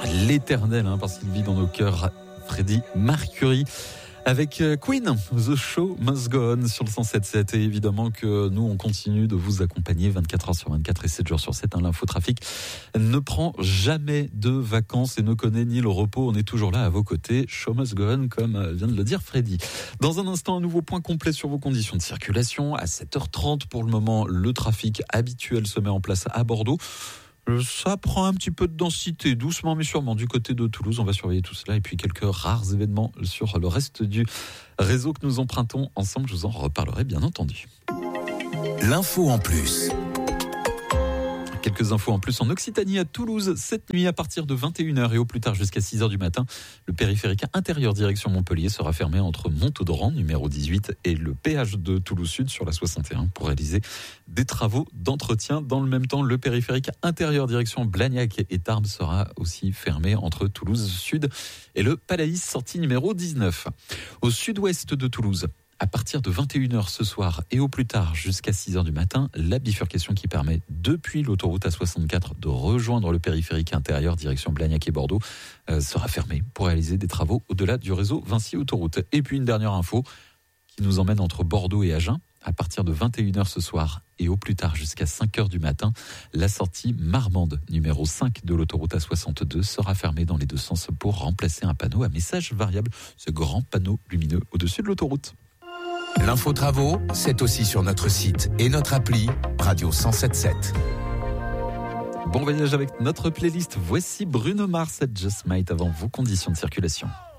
l'éternel, parce qu'il vit dans nos cœurs, Freddie Mercury. Avec Queen, The Show Must Go On sur le 107.7. Et évidemment que nous, on continue de vous accompagner 24 heures sur 24 et 7 jours sur 7. L'infotrafic ne prend jamais de vacances et ne connaît ni le repos. On est toujours là à vos côtés. Show Must Go On, comme vient de le dire Freddy. Dans un instant, un nouveau point complet sur vos conditions de circulation. À 7h30, pour le moment, le trafic habituel se met en place à Bordeaux. Ça prend un petit peu de densité, doucement mais sûrement, du côté de Toulouse. On va surveiller tout cela et puis quelques rares événements sur le reste du réseau que nous empruntons ensemble. Je vous en reparlerai bien entendu. L'info en plus. Quelques infos en plus en Occitanie, à Toulouse, cette nuit à partir de 21h et au plus tard jusqu'à 6h du matin. Le périphérique intérieur direction Montpellier sera fermé entre Montaudoran, numéro 18, et le péage de Toulouse Sud sur la 61 pour réaliser des travaux d'entretien. Dans le même temps, le périphérique intérieur direction Blagnac et Tarbes sera aussi fermé entre Toulouse Sud et le Palaïs, sortie numéro 19. Au sud-ouest de Toulouse, à partir de 21h ce soir et au plus tard jusqu'à 6h du matin, la bifurcation qui permet depuis l'autoroute A64 de rejoindre le périphérique intérieur direction Blagnac et Bordeaux sera fermée pour réaliser des travaux au-delà du réseau Vinci Autoroute. Et puis une dernière info qui nous emmène entre Bordeaux et Agen. À partir de 21h ce soir et au plus tard jusqu'à 5h du matin, la sortie Marmande numéro 5 de l'autoroute A62 sera fermée dans les deux sens pour remplacer un panneau à message variable, ce grand panneau lumineux au-dessus de l'autoroute. L'info travaux, c'est aussi sur notre site et notre appli Radio 107.7. Bon voyage avec notre playlist. Voici Bruno Mars et Just Might avant vos conditions de circulation.